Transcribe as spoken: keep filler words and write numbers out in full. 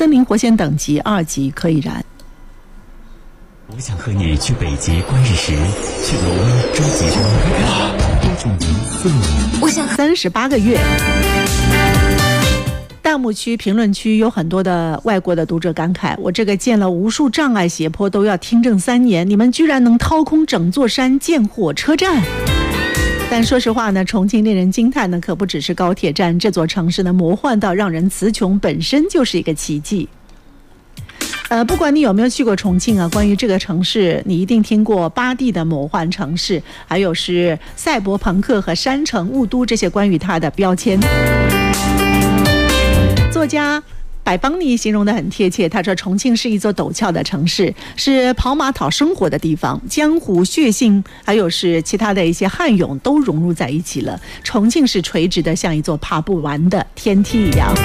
森林活鲜等级二级可以燃。 我想和你去北极观日食，去挪威终极山，多种颜色。 我想三十八个月。弹幕区、评论区有很多的外国的读者感慨：我这个建了无数障碍斜坡都要听证三年，你们居然能掏空整座山建火车站。但说实话呢，重庆令人惊叹的可不只是高铁站，这座城市呢魔幻到让人词穷，本身就是一个奇迹。呃，不管你有没有去过重庆啊，关于这个城市，你一定听过八地的魔幻城市，还有是赛博朋克和山城雾都这些关于它的标签。作家百邦尼形容得很贴切，他说重庆是一座陡峭的城市，是跑马讨生活的地方，江湖血性还有是其他的一些汉涌都融入在一起了。重庆是垂直的，像一座爬不完的天梯一样。